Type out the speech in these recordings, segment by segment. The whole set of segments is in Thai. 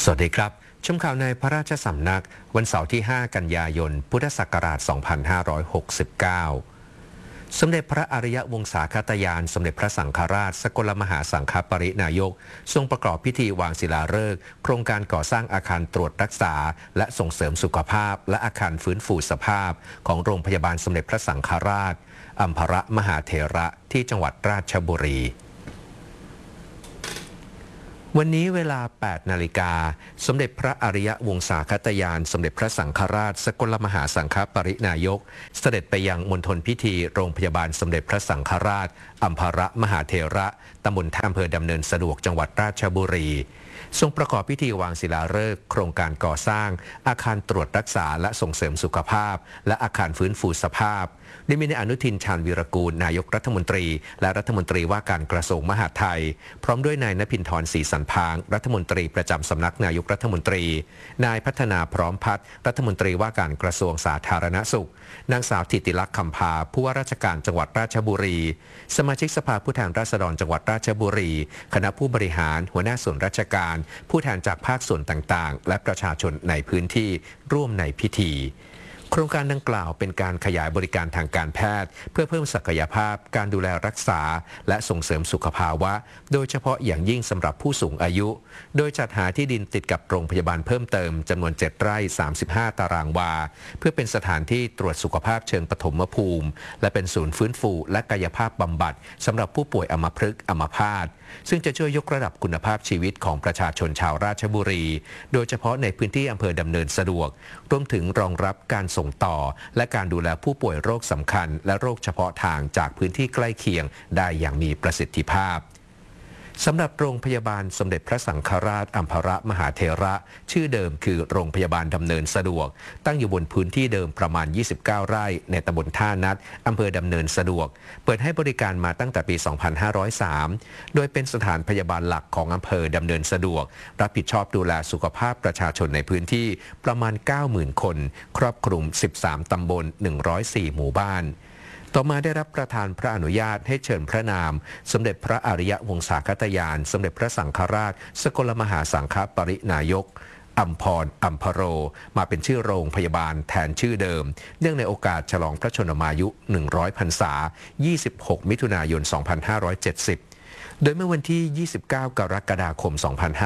สวัสดีครับชมข่าวในพระราชสำนักวันเสาร์ที่ 5 กันยายน พุทธศักราช 2569 สมเด็จพระอริยวงศาคตยานสมเด็จพระสังฆราชสกลมหาสังฆปรินายกทรงประกอบพิธีวางศิลาฤกษ์โครงการก่อสร้างอาคารตรวจรักษาและส่งเสริมสุขภาพและอาคารฟื้นฟูสภาพของโรงพยาบาลสมเด็จพระสังฆราชอัมพรมหาเถระที่จังหวัดราชบุรีวันนี้เวลา 8 นาฬิกาสมเด็จพระอริยวงศาคตยานสมเด็จพระสังฆราชสกลมหาสังฆปรินายกเสด็จไปยังมณฑลพิธีโรงพยาบาลสมเด็จพระสังฆราชอัมพรมหาเถระตำบลท่าอำเภอดำเนินสะดวกจังหวัดราชบุรีทรงประกอบพิธีวางศิลาฤกษ์โครงการก่อสร้างอาคารตรวจรักษาและส่งเสริมสุขภาพและอาคารฟื้นฟูสภาพได้มีนายอนุทินชาญวีรกูลนายกรัฐมนตรีและรัฐมนตรีว่าการกระทรวงมหาดไทยพร้อมด้วยนายณภินทร์ ศรีสันพางรัฐมนตรีประจำสำนักนายกรัฐมนตรีนายพัฒนาพร้อมพัฒน์รัฐมนตรีว่าการกระทรวงสาธารณสุขนางสาวธิติลักษณ์คำพาผู้ว่าราชการจังหวัดราชบุรีสมาชิกสภาผู้แทนราษฎรจังหวัดราชบุรีคณะผู้บริหารหัวหน้าส่วนราชการผู้แทนจากภาคส่วนต่างๆและประชาชนในพื้นที่ร่วมในพิธีโครงการดังกล่าวเป็นการขยายบริการทางการแพทย์เพื่อเพิ่มศักยภาพการดูแลรักษาและส่งเสริมสุขภาวะโดยเฉพาะอย่างยิ่งสำหรับผู้สูงอายุโดยจัดหาที่ดินติดกับโรงพยาบาลเพิ่มเติมจำนวน7 ไร่ 35 ตารางวาเพื่อเป็นสถานที่ตรวจสุขภาพเชิงปฐมภูมิและเป็นศูนย์ฟื้นฟูและกายภาพบำบัดสำหรับผู้ป่วยอัมพฤกษ์อัมพาตซึ่งจะช่วยยกระดับคุณภาพชีวิตของประชาชนชาวราชบุรีโดยเฉพาะในพื้นที่อำเภอดำเนินสะดวกรวมถึงรองรับการส่งต่อและการดูแลผู้ป่วยโรคสำคัญและโรคเฉพาะทางจากพื้นที่ใกล้เคียงได้อย่างมีประสิทธิภาพสำหรับโรงพยาบาลสมเด็จพระสังฆราชอัมพรมหาเถระชื่อเดิมคือโรงพยาบาลดำเนินสะดวกตั้งอยู่บนพื้นที่เดิมประมาณ29 ไร่ในตำบลท่านัดอำเภอดำเนินสะดวกเปิดให้บริการมาตั้งแต่ปี 2503 โดยเป็นสถานพยาบาลหลักของอำเภอดำเนินสะดวกรับผิดชอบดูแลสุขภาพประชาชนในพื้นที่ประมาณ 90,000 คนครอบคลุม 13 ตำบล 104 หมู่บ้านต่อมาได้รับประทานพระอนุญาตให้เชิญพระนามสมเด็จพระอริยวงศาคตยานสมเด็จพระสังฆราชสกลมหาสังฆปรินายกอัมพรอัมพโรมาเป็นชื่อโรงพยาบาลแทนชื่อเดิมเนื่องในโอกาสฉลองพระชนมายุ100 พรรษา 26 มิถุนายน 2570โดยเมื่อวันที่ 29 กรกฎาคม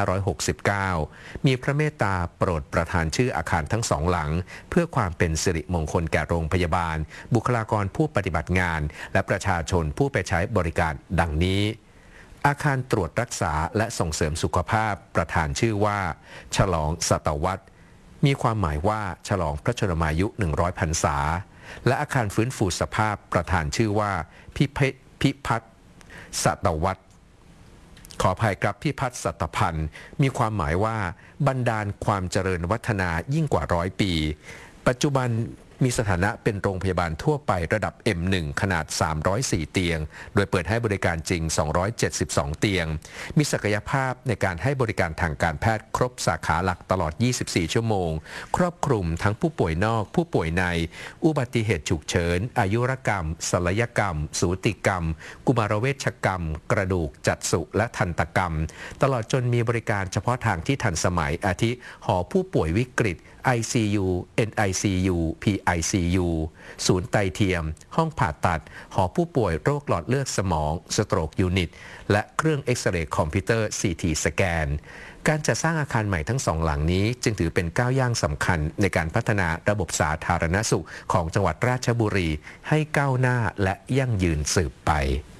2569 มีพระเมตตาโปรดประทานชื่ออาคารทั้งสองหลังเพื่อความเป็นสิริมงคลแก่โรงพยาบาลบุคลากรผู้ปฏิบัติงานและประชาชนผู้ไปใช้บริการดังนี้อาคารตรวจรักษาและส่งเสริมสุขภาพประธานชื่อว่าฉลองศตวรรษมีความหมายว่าฉลองพระชนมายุ100 พรรษาและอาคารฟื้นฟูสภาพประธานชื่อว่าพิพัฒน์ศตวรรษขออภัยครับพิพัฒน์สัตพันธ์มีความหมายว่าบรรดาลความเจริญวัฒนายิ่งกว่า100 ปีปัจจุบันมีสถานะเป็นโรงพยาบาลทั่วไประดับ M1 ขนาด 304 เตียงโดยเปิดให้บริการจริง 272 เตียงมีศักยภาพในการให้บริการทางการแพทย์ครบสาขาหลักตลอด 24 ชั่วโมงครอบคลุมทั้งผู้ป่วยนอกผู้ป่วยในอุบัติเหตุฉุกเฉินอายุรกรรมศัลยกรรมสูติกรรมกุมารเวชกรรมกระดูกจักษุและทันตกรรมตลอดจนมีบริการเฉพาะทางที่ทันสมัยอาทิหอผู้ป่วยวิกฤตICU NICU PICU ศูนย์ไตเทียมห้องผ่าตัดหอผู้ป่วยโรคหลอดเลือดสมองสโตรกยูนิตและเครื่องเอ็กซเรย์คอมพิวเตอร์ CT สแกนการจัดสร้างอาคารใหม่ทั้งสองหลังนี้จึงถือเป็นก้าวย่างสำคัญในการพัฒนาระบบสาธารณสุขของจังหวัดราชบุรีให้ก้าวหน้าและยั่งยืนสืบไป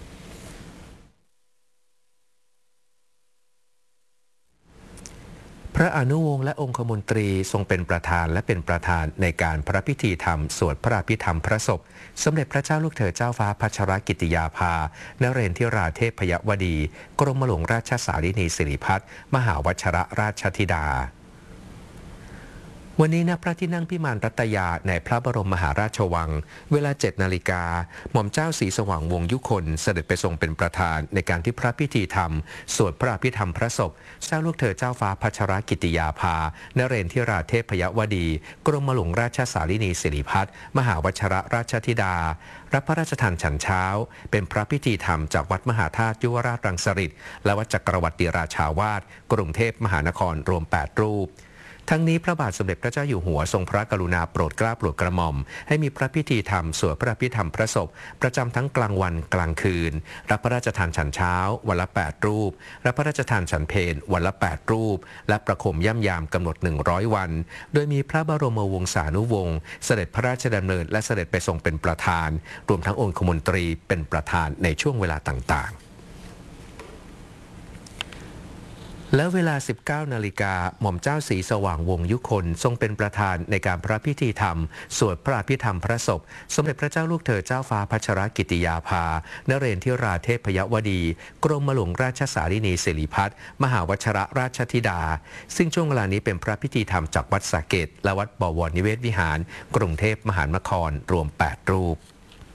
พระอนุวงศ์และองคมนตรีทรงเป็นประธานและเป็นประธานในการพระพิธีธรรมสวดพระอภิธรรมพระศพสมเด็จพระเจ้าลูกเธอเจ้าฟ้าพัชรกิติยาภานเรนทิราเทพยวดีกรมหลวงราชสารินีสิริพัฒน์มหาวชรราชธิดาวันนี้ณพระที่นั่งพิมานรัตยาในพระบรมมหาราชวังเวลา 7 นาฬิกาหม่อมเจ้าศรีสว่างวงศ์ยุคนเสด็จไปทรงเป็นประธานในการที่พระพิธีธรรมสวดพระอภิธรรมพระศพเจ้าลูกเธอเจ้าฟ้าพัชรกิติยาภานเรนทิราเทพยวดีกรมหลวงราชสารินีสิริพัฒน์มหาวชรราชธิดารับพระราชทานฉันเช้าเป็นพระพิธีธรรมจากวัดมหาธาตุยุวราชรังสฤษฎ์และวัดจักรวรรดิราชาวาสกรุงเทพมหานครรวม 8 รูปทั้งนี้พระบาทสมเด็จพระเจ้าอยู่หัวทรงพระกรุณาโปรดเกล้าโปรดกระหม่อมให้มีพระพิธีธรรมสวดพระอภิธรรมพระศพประจำทั้งกลางวันกลางคืนรับพระราชทานฉันเช้าวันละ 8 รูปรับพระราชทานฉันเพลวันละ 8 รูปและประคมย่ำยามกำหนด 100 วันโดยมีพระบรมวงศานุวงศ์เสด็จพระราชดำเนินและเสด็จไปทรงเป็นประธานรวมทั้งองคมนตรีเป็นประธานในช่วงเวลาต่างๆและเวลา 19 นาฬิกาหม่อมเจ้าศรีสว่างวงศ์ยุคนทรงเป็นประธานในการพระพิธีธรรมสวดพระอภิธรรมพระศพสมเด็จพระเจ้าลูกเธอเจ้าฟ้าพัชรกิติยาภานเรนทิราเทพยวดีกรมหลวงราชสารินีสิริพัฒน์มหาวชรราชธิดาซึ่งช่วงเวลานี้เป็นพระพิธีธรรมจากวัดสระเกษและวัดบวรนิเวศวิหารกรุงเทพมหานครรวม 8 รูป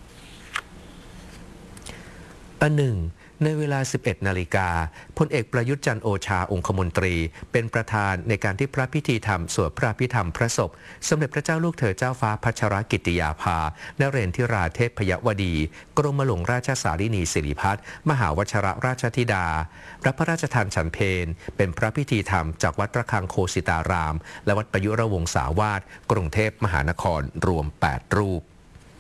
ในเวลา 11 นาฬิกาพลเอกประยุทธ์จันทร์โอชาองคมนตรีเป็นประธานในการที่พระพิธีธรรมสวดพระอภิธรรมพระศพสมเด็จพระเจ้าลูกเธอเจ้าฟ้าพัชรกิติยาภานเรนทิราเทพยวดีกรมหลวงราชสารินีสิริพัฒน์มหาวชรราชธิดารับพระราชทานฉันเพลเป็นพระพิธีธรรมจากวัดระฆังโคสิตารามและวัดประยุรวงศาวาสกรุงเทพมหานครรวม 8 รูป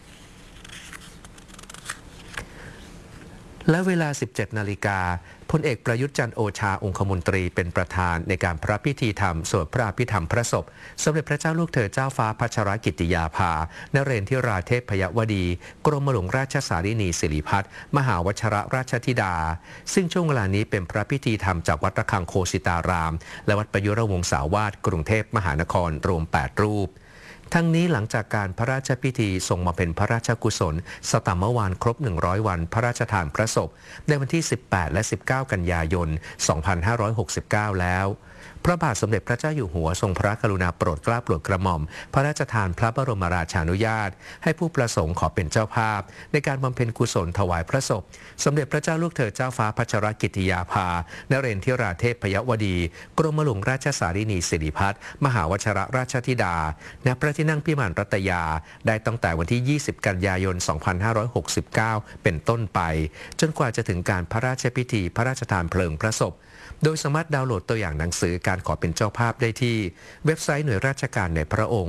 และเวลา 17 นาฬิกาพลเอกประยุทธ์จันทร์โอชาองคมนตรีเป็นประธานในการพระพิธีธรรมสวดพระอภิธรรมพระศพสมเด็จพระเจ้าลูกเธอเจ้าฟ้าพัชรกิติยาภานเรนทิราเทพยวดีกรมหลวงราชสารินีสิริพัฒน์มหาวชรราชธิดาซึ่งช่วงเวลานี้เป็นพระพิธีธรรมจากวัดระฆังโคสิตารามและวัดประยุรวงศาวาสกรุงเทพมหานครรวม 8 รูปทั้งนี้หลังจากการพระราชพิธีทรงมาเป็นพระราชกุศลสตัมมวานครบ 100 วันพระราชทานพระศพในวันที่ 18 และ 19 กันยายน 2569 แล้วพระบาทสมเด็จพระเจ้าอยู่หัวทรงพระกรุณาโปรดเกล้าโปรดกระหม่อมพระราชทานพระบรมราชานุญาตให้ผู้ประสงค์ขอเป็นเจ้าภาพในการบำเพ็ญกุศลถวายพระศพสมเด็จพระเจ้าลูกเธอเจ้าฟ้าพัชรกิติยาภานเรนทิราเทพยวดีกรมหลวงราชสารินีสิริพัฒน์มหาวชรราชธิดาณพระที่นั่งพิมานรัตยาได้ตั้งแต่วันที่ 20 กันยายน 2569 เป็นต้นไปจนกว่าจะถึงการพระราชพิธีพระราชทานเพลิงพระศพโดยสามารถดาวน์โหลดตัวอย่างหนังสือการขอเป็นเจ้าภาพได้ที่เว็บไซต์หน่วยราชการในพระองค์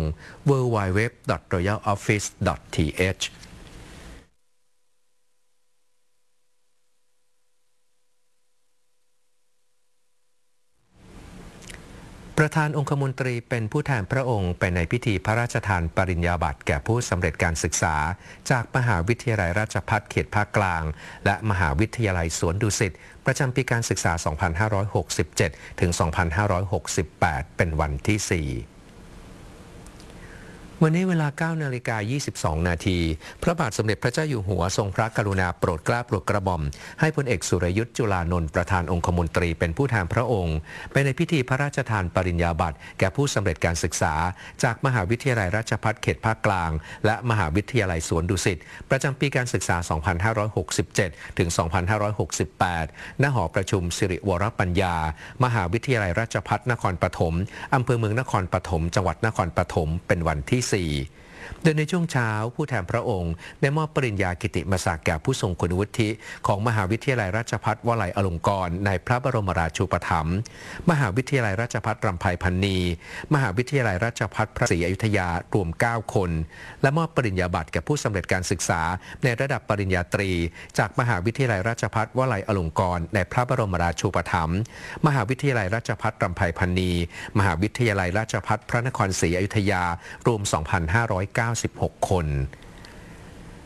www.royaloffice.thประธานองคมนตรีเป็นผู้แทนพระองค์ไปในพิธีพระราชทานปริญญาบัตรแก่ผู้สำเร็จการศึกษาจากมหาวิทยาลัยราชภัฏเขตภาคกลางและมหาวิทยาลัยสวนดุสิตประจำปีการศึกษา 2567 ถึง 2568 เป็นวันที่ 4วันนี้เวลา 9 นาฬิกา 22 นาทีพระบาทสมเด็จพระเจ้าอยู่หัวทรงพระกรุณาโปรดเกล้าโปรดกระหม่อมให้พลเอกสุรยุทธ์จุลานนท์ประธานองคมนตรีเป็นผู้แทนพระองค์ไปในพิธีพระราชทานปริญญาบัตรแก่ผู้สำเร็จการศึกษาจากมหาวิทยาลัยราชภัฏเขตภาคกลางและมหาวิทยาลัยสวนดุสิตประจำปีการศึกษา 2567 ถึง 2568 ณ หอประชุมสิริวรปัญญามหาวิทยาลัยราชภัฏนครปฐมอำเภอเมืองนครปฐมจังหวัดนครปฐมเป็นวันที่ 4โดยในช่วงเช้าผู้แทนพระองค์ได้มอบปริญญากิติมศักดิ์แก่ผู้ทรงคุณวุฒิของมหาวิทยาลัยราชภัฏวลัยอลงกรณ์ในพระบรมราชูปถัมภ์มหาวิทยาลัยราชภัฏรำไพพรรณีมหาวิทยาลัยราชภัฏพระศรีอยุธยารวม 9 คนและมอบปริญญาบัตรแก่ผู้สำเร็จการศึกษาในระดับปริญญาตรีจากมหาวิทยาลัยราชภัฏวลัยอลงกรณ์ในพระบรมราชูปถัมภ์มหาวิทยาลัยราชภัฏรำไพพรรณีมหาวิทยาลัยราชภัฏพระนครศรีอยุธยารวม 2,596 คน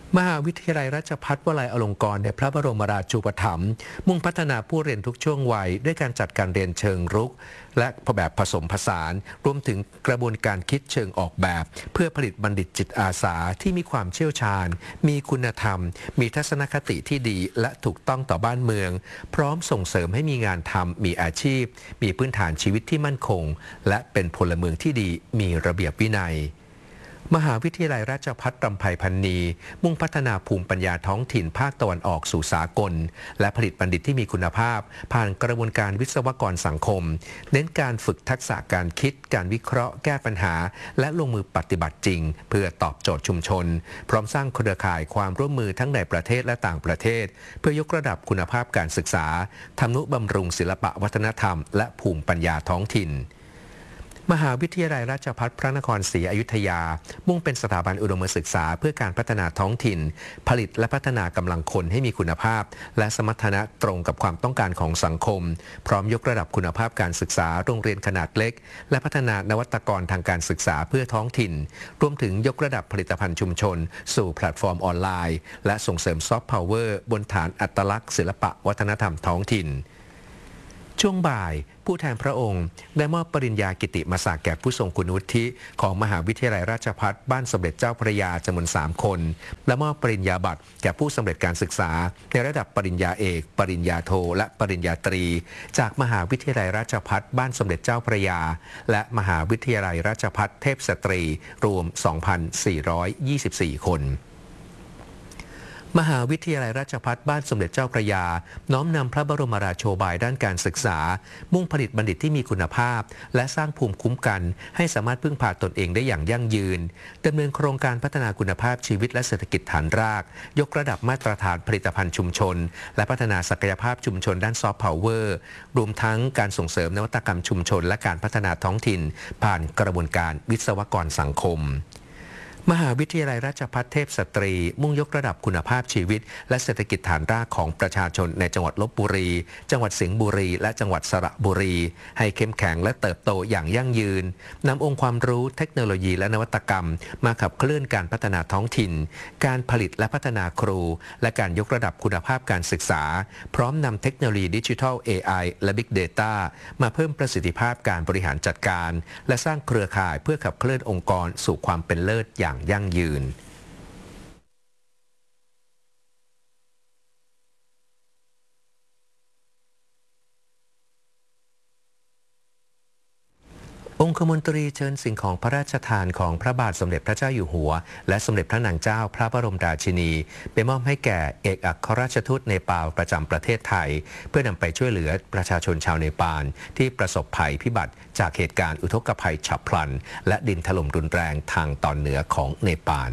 มหาวิทยาลัยราชภัฏวลัยอลงกรณ์ในพระบรมราชูปถัมภ์มุ่งพัฒนาผู้เรียนทุกช่วงวัยด้วยการจัดการเรียนเชิงรุกและแบบผสมผสานรวมถึงกระบวนการคิดเชิงออกแบบเพื่อผลิตบัณฑิตจิตอาสาที่มีความเชี่ยวชาญมีคุณธรรมมีทัศนคติที่ดีและถูกต้องต่อบ้านเมืองพร้อมส่งเสริมให้มีงานทำมีอาชีพมีพื้นฐานชีวิตที่มั่นคงและเป็นพลเมืองที่ดีมีระเบียบวินัยมหาวิทยาลัยราชภัฏรำไพพรรณีมุ่งพัฒนาภูมิปัญญาท้องถิ่นภาคตะวันออกสู่สากลและผลิตบัณฑิตที่มีคุณภาพผ่านกระบวนการวิศวกรสังคมเน้นการฝึกทักษะการคิดการวิเคราะห์แก้ปัญหาและลงมือปฏิบัติจริงเพื่อตอบโจทย์ชุมชนพร้อมสร้างเครือข่ายความร่วมมือทั้งในประเทศและต่างประเทศเพื่อยกระดับคุณภาพการศึกษาทำนุบำรุงศิลปะวัฒนธรรมและภูมิปัญญาท้องถิ่นมหาวิทยาลัยราชภัฏพระนครศรีอยุธยามุ่งเป็นสถาบันอุดมศึกษาเพื่อการพัฒนาท้องถิ่นผลิตและพัฒนากำลังคนให้มีคุณภาพและสมรรถนะตรงกับความต้องการของสังคมพร้อมยกระดับคุณภาพการศึกษาโรงเรียนขนาดเล็กและพัฒนานวัตกรทางการศึกษาเพื่อท้องถิ่นรวมถึงยกระดับผลิตภัณฑ์ชุมชนสู่แพลตฟอร์มออนไลน์และส่งเสริมซอฟต์พาวเวอร์บนฐานอัตลักษณ์ศิลปะวัฒนธรรมท้องถิ่นช่วงบ่ายผู้แทนพระองค์ได้มอบปริญญากิติมศักดิ์แก่ผู้ทรงคุณวุฒิของมหาวิทยาลัยราชภัฏบ้านสมเด็จเจ้าพระยาจำนวน3 คนและมอบปริญญาบัตรแก่ผู้สำเร็จการศึกษาในระดับปริญญาเอกปริญญาโทและปริญญาตรีจากมหาวิทยาลัยราชภัฏบ้านสมเด็จเจ้าพระยาและมหาวิทยาลัยราชภัฏเทพสตรีรวม 2,424 คนมหาวิทยาลัยราชภัฏบ้านสมเด็จเจ้าพระยาน้อมนำพระบรมราโชบายด้านการศึกษามุ่งผลิตบัณฑิตที่มีคุณภาพและสร้างภูมิคุ้มกันให้สามารถพึ่งพาตนเองได้อย่างยั่งยืนดำเนินโครงการพัฒนาคุณภาพชีวิตและเศรษฐกิจฐานรากยกระดับมาตรฐานผลิตภัณฑ์ชุมชนและพัฒนาศักยภาพชุมชนด้านซอฟต์พาวเวอร์รวมทั้งการส่งเสริมนวัตกรรมชุมชนและการพัฒนาท้องถิ่นผ่านกระบวนการวิศวกรสังคมมหาวิทยาลัยราชภัฏเทพสตรีมุ่งยกระดับคุณภาพชีวิตและเศรษฐกิจฐานรากของประชาชนในจังหวัดลพบุรีจังหวัดสิงห์บุรีและจังหวัดสระบุรีให้เข้มแข็งและเติบโตอย่างยั่งยืนนำองค์ความรู้เทคโนโลยีและนวัตกรรมมาขับเคลื่อนการพัฒนาท้องถิ่นการผลิตและพัฒนาครูและการยกระดับคุณภาพการศึกษาพร้อมนำเทคโนโลยีดิจิทัล AI และ Big Data มาเพิ่มประสิทธิภาพการบริหารจัดการและสร้างเครือข่ายเพื่อขับเคลื่อนองค์กรสู่ความเป็นเลิศอย่างยั่งยืนองคมนตรีเชิญสิ่งของพระราชทานของพระบาทสมเด็จพระเจ้าอยู่หัวและสมเด็จพระนางเจ้าพระบรมราชินีไปมอบให้แก่เอกอัครราชทูตเนปาลประจำประเทศไทยเพื่อนำไปช่วยเหลือประชาชนชาวเนปาลที่ประสบภัยพิบัติจากเหตุการณ์อุทกภัยฉับพลันและดินถล่มรุนแรงทางตอนเหนือของเนปาล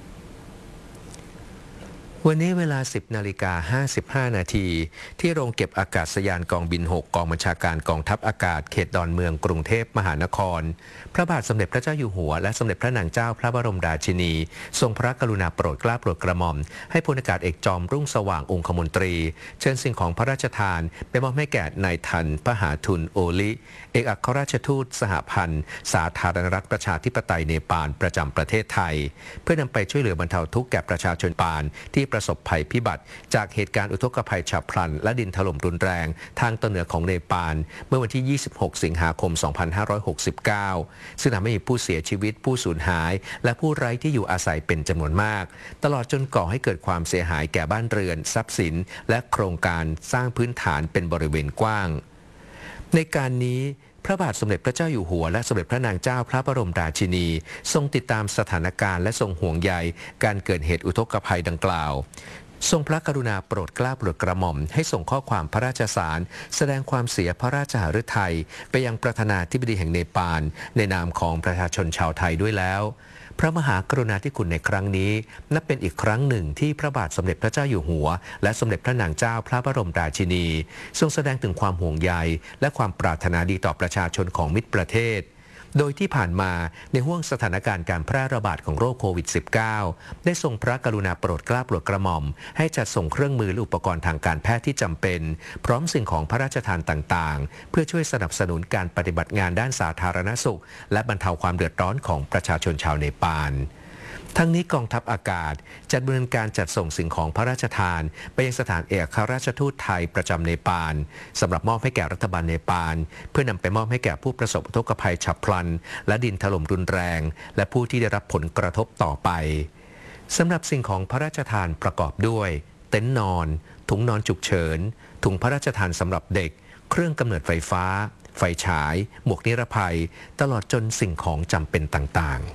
วันนี้เวลา 10:55 นาทีที่โรงเก็บอากาศยานกองบิน 6 กองบัญชาการกองทัพอากาศเขตดอนเมืองกรุงเทพมหานครพระบาทสมเด็จพระเจ้าอยู่หัวและสมเด็จพระนางเจ้าพระบรมราชินีทรงพระกรุณาโปรดเกล้าโปรดกระหม่อมให้พลอากาศเอกจอมรุ่งสว่างองคมนตรีเชิญสิ่งของพระราชทานไปมอบให้แก่นายทันพหาทุนโอลิเอกอัครราชทูตสหพันธ์สาธารณรัฐประชาธิปไตยเนปาลประจำประเทศไทยเพื่อนำไปช่วยเหลือบรรเทาทุกข์แก่ประชาชนเนปาลที่ประสบภัยพิบัติจากเหตุการณ์อุทกภัยฉับพลันและดินถล่มรุนแรงทางตอนเหนือของเนปาลเมื่อวันที่ 26 สิงหาคม 2569 ซึ่งทำให้มีผู้เสียชีวิตผู้สูญหายและผู้ไร้ที่อยู่อาศัยเป็นจำนวนมากตลอดจนก่อให้เกิดความเสียหายแก่บ้านเรือนทรัพย์สินและโครงการสร้างพื้นฐานเป็นบริเวณกว้างในการนี้พระบาทสมเด็จพระเจ้าอยู่หัวและสมเด็จพระนางเจ้าพระบรมราชินีทรงติดตามสถานการณ์และทรงห่วงใยการเกิดเหตุอุทกภัยดังกล่าวทรงพระกรุณาโปรดเกล้าโปรดกระหม่อมให้ส่งข้อความพระราชสารแสดงความเสียพระราชหฤทัยไปยังประธานาธิบดีแห่งเนปาลในนามของประชาชนชาวไทยด้วยแล้วพระมหากรุณาธิคุณในครั้งนี้นับเป็นอีกครั้งหนึ่งที่พระบาทสมเด็จพระเจ้าอยู่หัวและสมเด็จพระนางเจ้าพระบรมราชินีทรงแสดงถึงความห่วงใยและความปรารถนาดีต่อประชาชนของมิตรประเทศโดยที่ผ่านมาในห้วงสถานการณ์การแพร่ระบาดของโรคโควิด -19 ได้ทรงพระกรุณาโปรดเกล้าโปรดกระหม่อมให้จัดส่งเครื่องมือและอุปกรณ์ทางการแพทย์ที่จำเป็นพร้อมสิ่งของพระราชทานต่างๆเพื่อช่วยสนับสนุนการปฏิบัติงานด้านสาธารณสุขและบรรเทาความเดือดร้อนของประชาชนชาวเนปาลทั้งนี้กองทัพอากาศจัดดำเนินการจัดส่งสิ่งของพระราชทานไปยังสถานเอกอัครราชทูตไทยประจำเนปาลสำหรับมอบให้แก่รัฐบาลเนปาลเพื่อนำไปมอบให้แก่ผู้ประสบอุทกภัยฉับพลันและดินถล่มรุนแรงและผู้ที่ได้รับผลกระทบต่อไปสำหรับสิ่งของพระราชทานประกอบด้วยเต็นท์นอนถุงนอนฉุกเฉินถุงพระราชทานสำหรับเด็กเครื่องกำเนิดไฟฟ้าไฟฉายหมวกนิรภัยตลอดจนสิ่งของจำเป็นต่างๆ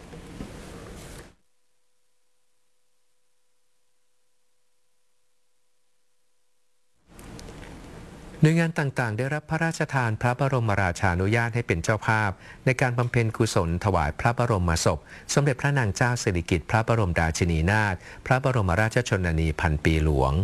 หน่วยงานต่างๆได้รับพระราชทานพระบรมราชานุญาตให้เป็นเจ้าภาพในการบำเพ็ญกุศลถวายพระบรมศพสมเด็จพระนางเจ้าสิริกิติ์พระบรมราชินีนาถพระบรมราชชนนีพันปีหลวง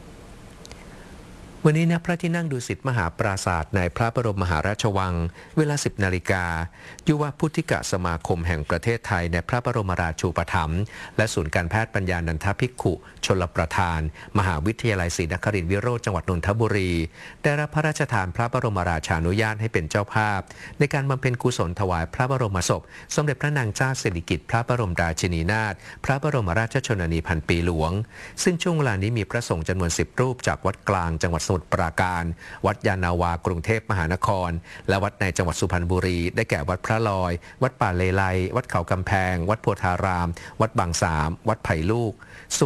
วันนี้ณพระที่นั่งดุสิตมหาปราสาทในพระบรมมหาราชวังเวลา 10 นาฬิกายุวพุทธิกสมาคมแห่งประเทศไทยในพระบรมราชูปถัมภ์และศูนย์การแพทย์ปัญญานันทภิกขุชลประทานมหาวิทยาลัยศรีนครินทร์วิโรจน์จังหวัดนนทบุรีได้รับพระราชทานพระบรมราชานุญาตให้เป็นเจ้าภาพในการบำเพ็ญกุศลถวายพระบรมศพสมเด็จพระนางเจ้าสิริกิติ์พระบรมราชินีนาถพระบรมราชชนนีพันปีหลวงซึ่งช่วงเวลานี้มีพระสงฆ์จำนวน10 รูปจากวัดกลางจังหวัดสมุทรปราการวัดยานาวากรุงเทพมหานครและวัดในจังหวัดสุพรรณบุรีได้แก่วัดพระลอยวัดป่าเลไลวัดเขากำแพงวัดโพธารามวัดบางสามวัดไผ่ลูก